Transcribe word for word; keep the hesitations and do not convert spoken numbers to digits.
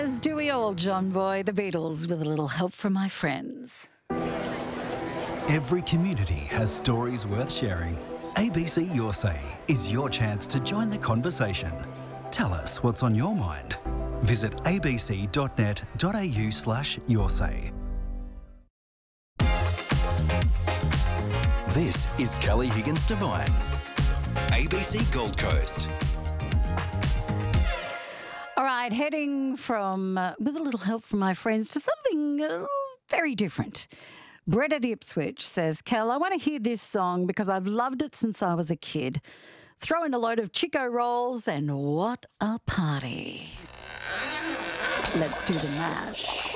As do we all, John Boy. The Beatles with a little help from my friends. Every community has stories worth sharing. A B C Your Say is your chance to join the conversation. Tell us what's on your mind. Visit abc.net.au slash your say. This is Kelly Higgins Devine, A B C Gold Coast. All right, heading from, uh, with a little help from my friends, to something uh, very different. Brett at Ipswich says, Kel, I want to hear this song because I've loved it since I was a kid. Throw in a load of Chico rolls and what a party. Let's do the mash.